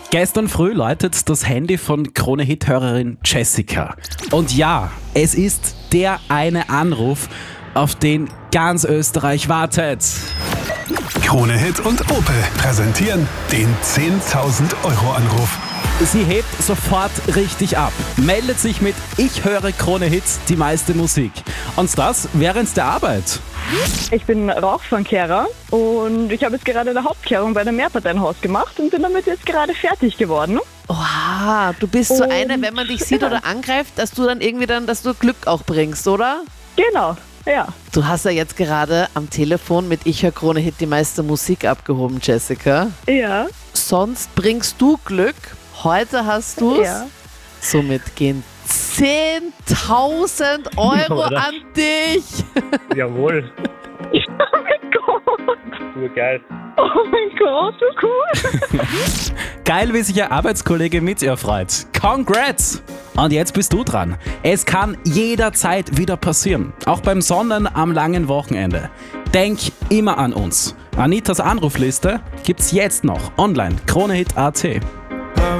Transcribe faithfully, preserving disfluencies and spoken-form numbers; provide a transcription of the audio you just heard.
Gestern früh läutet das Handy von Krone-Hit-Hörerin Jessica. Und ja, es ist der eine Anruf, auf den ganz Österreich wartet. Krone-Hit und Opel präsentieren den zehntausend Euro Anruf. Sie hebt sofort richtig ab, meldet sich mit Ich höre Krone-Hits, die meiste Musik. Und das während der Arbeit. Ich bin Rauchfangkehrer und ich habe jetzt gerade eine Hauptkehrung bei einem Mehrparteienhaus gemacht und bin damit jetzt gerade fertig geworden. Oha, du bist so Und- eine, wenn man dich sieht oder angreift, dass du dann irgendwie dann, dass du Glück auch bringst, oder? Genau, ja. Du hast ja jetzt gerade am Telefon mit Ich höre Krone-Hit die meiste Musik abgehoben, Jessica. Ja, Sonst bringst du Glück. Heute hast du es. ja. Somit gehen zehntausend Euro Oder? an dich. Jawohl, Oh mein Gott, nur geil. oh mein Gott, so cool. Geil, wie sich ihr Arbeitskollege mit ihr freut. Congrats! Und jetzt bist du dran. Es kann jederzeit wieder passieren. Auch beim Sonnen am langen Wochenende. Denk immer an uns. Anitas Anrufliste gibt's jetzt noch online. Kronehit punkt at.